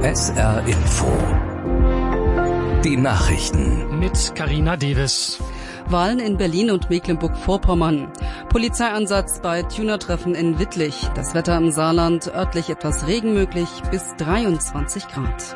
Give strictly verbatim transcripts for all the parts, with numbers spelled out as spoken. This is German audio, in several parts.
S R Info. Die Nachrichten. Mit Carina Davis. Wahlen in Berlin und Mecklenburg-Vorpommern. Polizeieinsatz bei Tunertreffen in Wittlich. Das Wetter im Saarland, örtlich etwas Regen möglich, bis dreiundzwanzig Grad.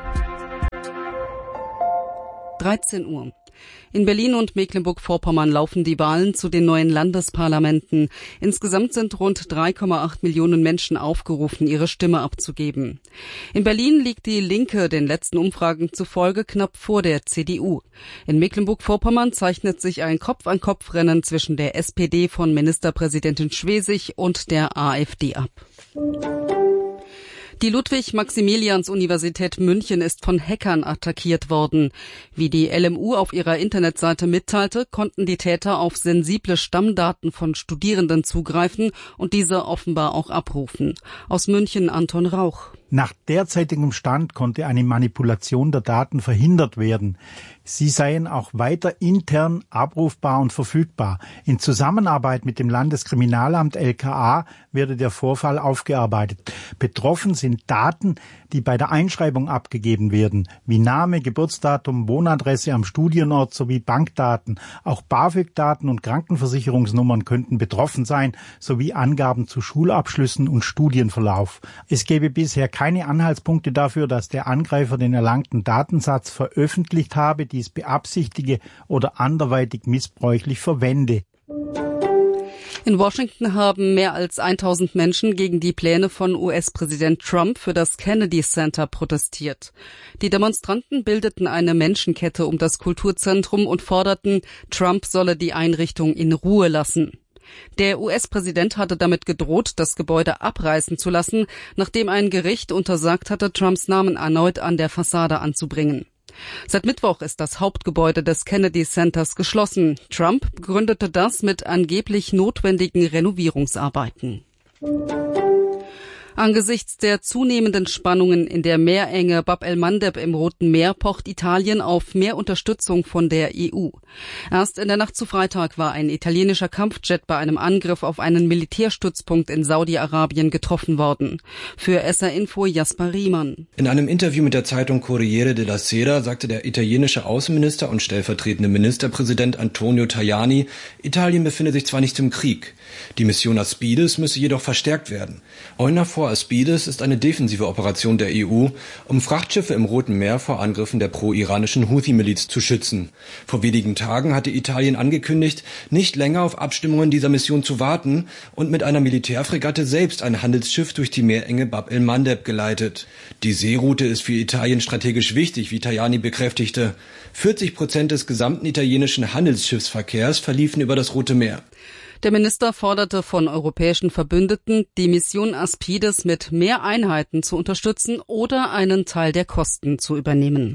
dreizehn Uhr. In Berlin und Mecklenburg-Vorpommern laufen die Wahlen zu den neuen Landesparlamenten. Insgesamt sind rund drei Komma acht Millionen Menschen aufgerufen, ihre Stimme abzugeben. In Berlin liegt die Linke den letzten Umfragen zufolge knapp vor der C D U. In Mecklenburg-Vorpommern zeichnet sich ein Kopf-an-Kopf-Rennen zwischen der S P D von Ministerpräsidentin Schwesig und der AfD ab. Die Ludwig-Maximilians-Universität München ist von Hackern attackiert worden. Wie die L M U auf ihrer Internetseite mitteilte, konnten die Täter auf sensible Stammdaten von Studierenden zugreifen und diese offenbar auch abrufen. Aus München Anton Rauch. Nach derzeitigem Stand konnte eine Manipulation der Daten verhindert werden. Sie seien auch weiter intern abrufbar und verfügbar. In Zusammenarbeit mit dem Landeskriminalamt L K A werde der Vorfall aufgearbeitet. Betroffen sind Daten, die bei der Einschreibung abgegeben werden, wie Name, Geburtsdatum, Wohnadresse am Studienort sowie Bankdaten. Auch BAföG-Daten und Krankenversicherungsnummern könnten betroffen sein, sowie Angaben zu Schulabschlüssen und Studienverlauf. Es gäbe bisher keine Anhaltspunkte dafür, dass der Angreifer den erlangten Datensatz veröffentlicht habe, dies beabsichtige oder anderweitig missbräuchlich verwende. In Washington haben mehr als tausend Menschen gegen die Pläne von U S-Präsident Trump für das Kennedy Center protestiert. Die Demonstranten bildeten eine Menschenkette um das Kulturzentrum und forderten, Trump solle die Einrichtung in Ruhe lassen. Der U S-Präsident hatte damit gedroht, das Gebäude abreißen zu lassen, nachdem ein Gericht untersagt hatte, Trumps Namen erneut an der Fassade anzubringen. Seit Mittwoch ist das Hauptgebäude des Kennedy Centers geschlossen. Trump begründete das mit angeblich notwendigen Renovierungsarbeiten. Angesichts der zunehmenden Spannungen in der Meerenge Bab el-Mandeb im Roten Meer pocht Italien auf mehr Unterstützung von der E U. Erst in der Nacht zu Freitag war ein italienischer Kampfjet bei einem Angriff auf einen Militärstützpunkt in Saudi-Arabien getroffen worden. Für S R Info Jasper Riemann. In einem Interview mit der Zeitung Corriere della Sera sagte der italienische Außenminister und stellvertretende Ministerpräsident Antonio Tajani, Italien befinde sich zwar nicht im Krieg. Die Mission Aspides müsse jedoch verstärkt werden. EUNAVFOR Aspides ist eine defensive Operation der E U, um Frachtschiffe im Roten Meer vor Angriffen der pro-iranischen Houthi-Miliz zu schützen. Vor wenigen Tagen hatte Italien angekündigt, nicht länger auf Abstimmungen dieser Mission zu warten und mit einer Militärfregatte selbst ein Handelsschiff durch die Meerenge Bab el-Mandeb geleitet. Die Seeroute ist für Italien strategisch wichtig, wie Tajani bekräftigte. vierzig Prozent des gesamten italienischen Handelsschiffsverkehrs verliefen über das Rote Meer. Der Minister forderte von europäischen Verbündeten, die Mission Aspides mit mehr Einheiten zu unterstützen oder einen Teil der Kosten zu übernehmen.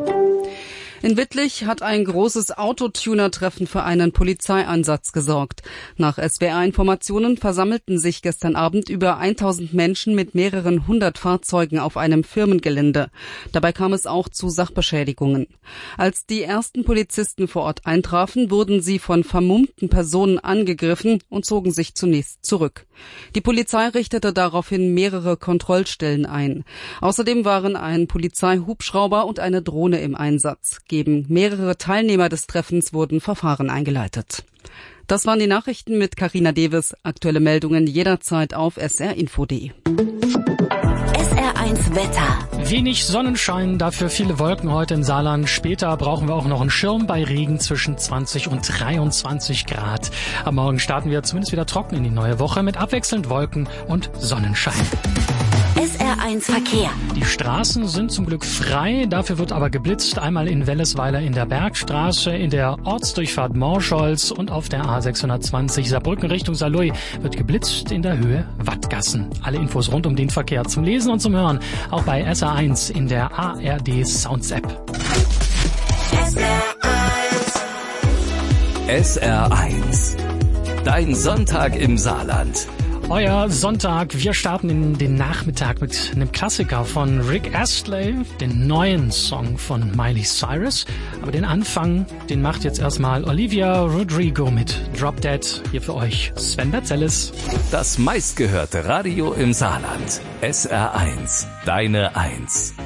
In Wittlich hat ein großes Autotuner-Treffen für einen Polizeieinsatz gesorgt. Nach S W R-Informationen versammelten sich gestern Abend über tausend Menschen mit mehreren hundert Fahrzeugen auf einem Firmengelände. Dabei kam es auch zu Sachbeschädigungen. Als die ersten Polizisten vor Ort eintrafen, wurden sie von vermummten Personen angegriffen und zogen sich zunächst zurück. Die Polizei richtete daraufhin mehrere Kontrollstellen ein. Außerdem waren ein Polizeihubschrauber und eine Drohne im Einsatz. Gegen mehrere Teilnehmer des Treffens wurden Verfahren eingeleitet. Das waren die Nachrichten mit Carina Davis. Aktuelle Meldungen jederzeit auf s r info punkt d e. S R eins Wetter. Wenig Sonnenschein, dafür viele Wolken heute im Saarland. Später brauchen wir auch noch einen Schirm bei Regen zwischen zwanzig und dreiundzwanzig Grad. Am Morgen starten wir zumindest wieder trocken in die neue Woche mit abwechselnd Wolken und Sonnenschein. S R eins Verkehr. Die Straßen sind zum Glück frei, dafür wird aber geblitzt. Einmal in Wellesweiler in der Bergstraße, in der Ortsdurchfahrt Morscholz und auf der A sechshundertzwanzig Saarbrücken Richtung Saarlouis wird geblitzt in der Höhe Wattgassen. Alle Infos rund um den Verkehr zum Lesen und zum Hören auch bei S R eins in der A R D Sounds App. S R eins. S R eins. Dein Sonntag im Saarland. Euer Sonntag. Wir starten in den Nachmittag mit einem Klassiker von Rick Astley, den neuen Song von Miley Cyrus. Aber den Anfang, den macht jetzt erstmal Olivia Rodrigo mit Drop Dead. Hier für euch Sven Berzellis. Das meistgehörte Radio im Saarland. S R eins. Deine Eins.